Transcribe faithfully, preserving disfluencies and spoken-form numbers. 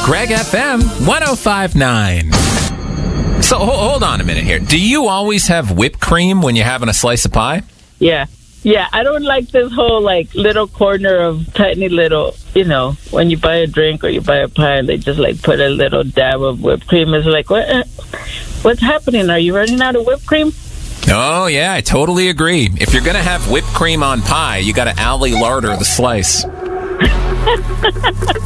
Greg F M one oh five point nine. So ho- hold on a minute here. Do you always have whipped cream when you're having a slice of pie? Yeah. Yeah, I don't like this whole, like, little corner of tiny little, you know, when you buy a drink or you buy a pie and they just, like, put a little dab of whipped cream. It's like, what? uh, What's happening? Are you running out of whipped cream? Oh, yeah, I totally agree. If you're going to have whipped cream on pie, you got to Ali Larder the slice.